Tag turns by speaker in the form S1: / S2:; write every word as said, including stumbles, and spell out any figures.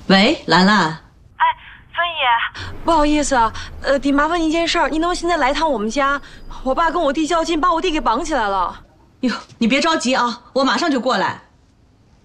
S1: 喂，兰兰。
S2: 哎，芬姨，不好意思啊，呃，得麻烦您一件事儿，您能现在来趟我们家？我爸跟我弟较劲，把我弟给绑起来了。
S1: 哟，你别着急啊，我马上就过来。